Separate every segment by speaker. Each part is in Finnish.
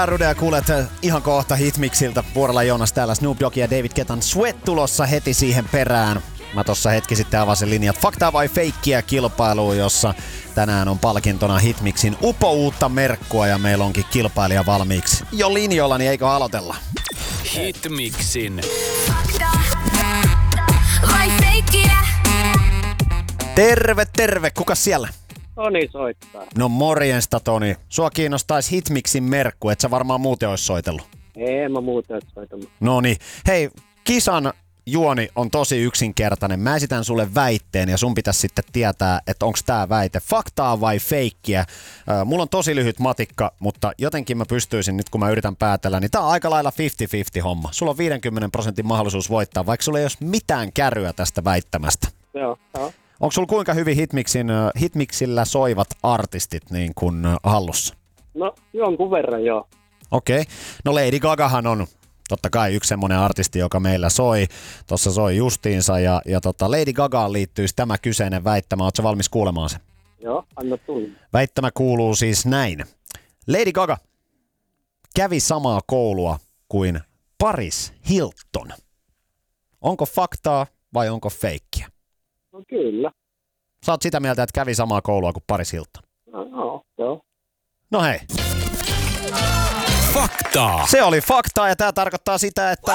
Speaker 1: Rudea kuulet ihan kohta Hitmixiltä. Vuorolla Joonas täällä, Snoop Dogg ja David Guettan Sweat tulossa heti siihen perään. Mä tossa hetki sitten avasin linjat faktaa vai feikkiä kilpailuun, jossa tänään on palkintona Hitmixin uutta merkkua ja meillä onkin kilpailija valmiiksi jo linjoilla, niin eikö aloitella?
Speaker 2: Hitmixin
Speaker 3: Fakta vai feikkiä?
Speaker 1: Terve, kukas siellä?
Speaker 4: Toni soittaa.
Speaker 1: No morjesta Toni. Sua kiinnostaisi Hitmixin merkku, et sä varmaan muuten ois soitellut.
Speaker 4: Ei mä muuten et soitellut.
Speaker 1: Noniin. Hei, kisan juoni on tosi yksinkertainen. Mä esitän sulle väitteen ja sun pitäisi sitten tietää, että onko tää väite faktaa vai feikkiä. Mulla on tosi lyhyt matikka, mutta jotenkin mä pystyisin nyt kun mä yritän päätellä, niin tää on aika lailla 50-50 homma. Sulla on 50% mahdollisuus voittaa, vaikka sulla ei olisi mitään kärryä tästä väittämästä.
Speaker 4: Joo.
Speaker 1: Onko sulla kuinka hyvin Hitmixillä soivat artistit niin kuin hallussa?
Speaker 4: No jonkun verran joo.
Speaker 1: Okei. No Lady Gagahan on totta kai yksi semmoinen artisti, joka meillä soi. Tuossa soi justiinsa ja Lady Gagaan liittyisi tämä kyseinen väittämä. Ootko valmis kuulemaan sen?
Speaker 4: Joo, anna tulla.
Speaker 1: Väittämä kuuluu siis näin. Lady Gaga kävi samaa koulua kuin Paris Hilton. Onko faktaa vai onko feikkiä?
Speaker 4: No kyllä.
Speaker 1: Sä oot sitä mieltä, että kävi samaa koulua kuin Paris Hilton.
Speaker 4: No, joo.
Speaker 1: No hei.
Speaker 2: faktaa.
Speaker 1: Se oli faktaa ja tää tarkoittaa sitä, että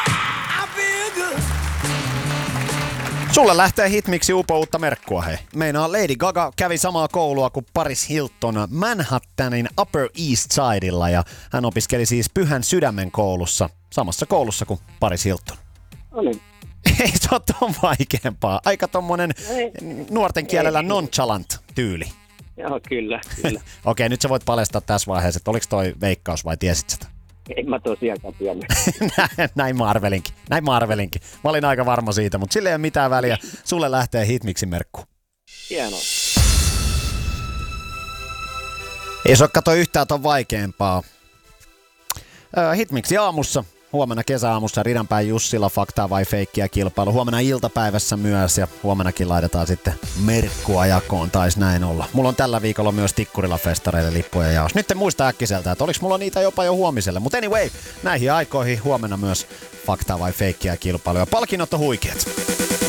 Speaker 1: sulle lähtee Hitmixin uutta merkkua, hei. Meinaa Lady Gaga kävi samaa koulua kuin Paris Hilton Manhattanin Upper East Sidella ja hän opiskeli siis Pyhän Sydämen koulussa, samassa koulussa kuin Paris Hilton.
Speaker 4: No niin.
Speaker 1: Ei se ole ton vaikeampaa. Aika tommonen nuorten kielellä nonchalant tyyli.
Speaker 4: Joo, kyllä.
Speaker 1: Okei, nyt sä voit paljastaa tässä vaiheessa, että oliko toi veikkaus vai tiesit sitä?
Speaker 4: En mä tosiaankaan tiedä.
Speaker 1: Näin mä arvelinkin. Mä olin aika varma siitä, mutta sille ei ole mitään väliä. Sulle lähtee Hitmixin merkku.
Speaker 4: Hienoa.
Speaker 1: Ei se ole kato yhtään ton vaikeampaa. Hitmixin aamussa. Huomenna kesäaamussa Ridanpään Jussilla faktaa vai feikkiä kilpailu. Huomenna iltapäivässä myös ja huomennakin laitetaan sitten merkkua jakoon, taisi näin olla. Mulla on tällä viikolla myös Tikkurilla festareille lippuja jaos. Nyt en muista äkkiseltä, että oliks mulla niitä jopa jo huomiselle. Mutta anyway, näihin aikoihin huomenna myös faktaa vai feikkiä kilpailu. Ja palkinnot on huikeat.